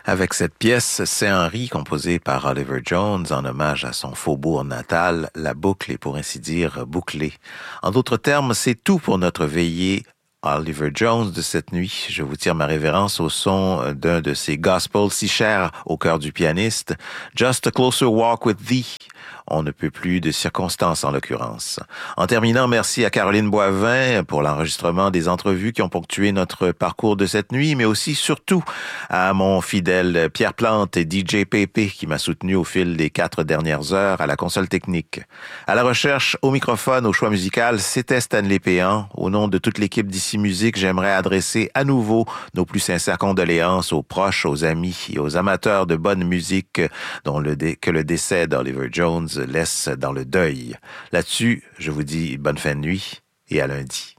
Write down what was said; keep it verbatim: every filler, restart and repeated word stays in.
Avec cette pièce, C'est Henri, composée par Oliver Jones en hommage à son faubourg natal, la boucle est pour ainsi dire bouclée. En d'autres termes, c'est tout pour notre veillée Oliver Jones de cette nuit. Je vous tire ma révérence au son d'un de ces gospels si chers au cœur du pianiste, Just a Closer Walk with Thee. On ne peut plus de circonstances en l'occurrence. En terminant, merci à Caroline Boivin pour l'enregistrement des entrevues qui ont ponctué notre parcours de cette nuit, mais aussi surtout à mon fidèle Pierre Plante et D J P P qui m'a soutenu au fil des quatre dernières heures à la console technique. À la recherche, au microphone, au choix musical, c'était Stanley Péan. Au nom de toute l'équipe d'Ici Musique, j'aimerais adresser à nouveau nos plus sincères condoléances aux proches, aux amis et aux amateurs de bonne musique dont le dé- que le décès d'Oliver Jones laisse dans le deuil. Là-dessus, je vous dis bonne fin de nuit et à lundi.